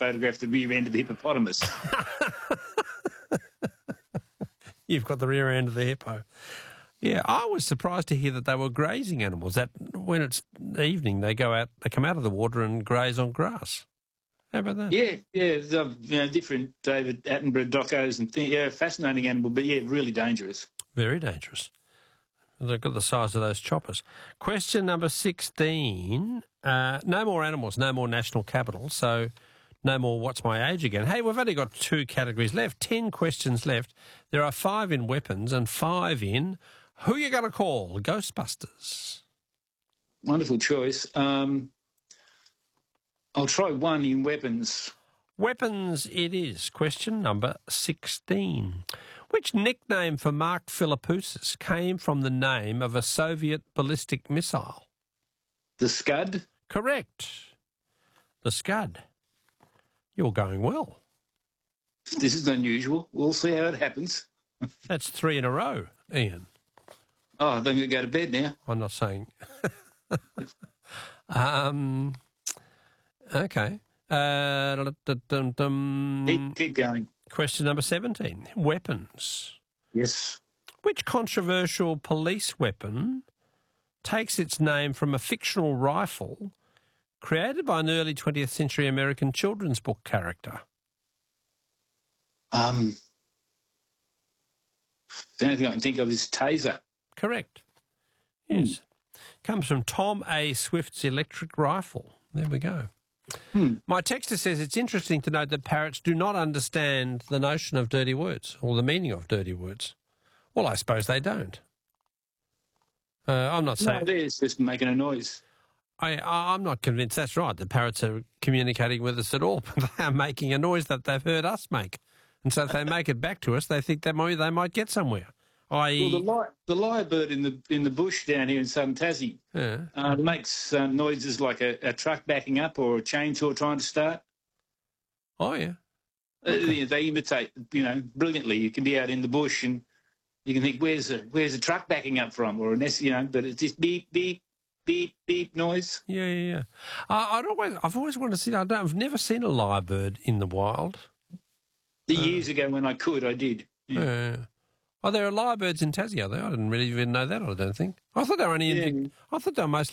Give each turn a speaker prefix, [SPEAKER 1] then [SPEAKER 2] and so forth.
[SPEAKER 1] photographed the rear end of the hippopotamus.
[SPEAKER 2] You've got the rear end of the hippo. Yeah, I was surprised to hear that they were grazing animals, that when it's evening they come out of the water and graze on grass. How about that?
[SPEAKER 1] Yeah, different David Attenborough docos and things. Yeah, fascinating animal, but yeah, really dangerous.
[SPEAKER 2] Very dangerous. Look at the size of those choppers. Question number 16. No more animals, no more national capital, so no more what's my age again. Hey, we've only got 2 categories left, 10 questions left. There are 5 in weapons and 5 in who you going to call? Ghostbusters.
[SPEAKER 1] Wonderful choice. I'll try 1 in weapons.
[SPEAKER 2] Weapons it is. Question number 16. Which nickname for Mark Philippoussis came from the name of a Soviet ballistic missile?
[SPEAKER 1] The Scud?
[SPEAKER 2] Correct. The Scud. You're going well.
[SPEAKER 1] This is unusual. We'll see how it happens.
[SPEAKER 2] That's 3 in a row, Ian.
[SPEAKER 1] Oh, I'm going to go to bed now.
[SPEAKER 2] I'm not saying. Okay.
[SPEAKER 1] Keep going.
[SPEAKER 2] Question number 17. Weapons.
[SPEAKER 1] Yes.
[SPEAKER 2] Which controversial police weapon takes its name from a fictional rifle created by an early 20th century American children's book character?
[SPEAKER 1] The only thing I can think of is taser.
[SPEAKER 2] Correct. Yes. Comes from Tom A. Swift's electric rifle. There we go. My texter says it's interesting to note that parrots do not understand the notion of dirty words or the meaning of dirty words. Well, I suppose they don't. I'm not saying...
[SPEAKER 1] No, it's just making a noise.
[SPEAKER 2] I'm not convinced that's right. The parrots are communicating with us at all, but they are making a noise that they've heard us make. And so if they make it back to us, they think that they might get somewhere.
[SPEAKER 1] Well, the lyrebird in the bush down here in southern Tassie makes noises like a truck backing up or a chainsaw trying to start.
[SPEAKER 2] Oh, yeah.
[SPEAKER 1] They imitate, brilliantly. You can be out in the bush and you can think, where's a truck backing up from? Or but it's just beep, beep, beep, beep noise.
[SPEAKER 2] Yeah. I've always wanted to see. I've never seen a lyrebird in the wild.
[SPEAKER 1] Years ago when I could, I did.
[SPEAKER 2] Yeah. Oh, there are lyrebirds in Tassie, are there? I didn't really even know that. I don't think. I thought they were mostly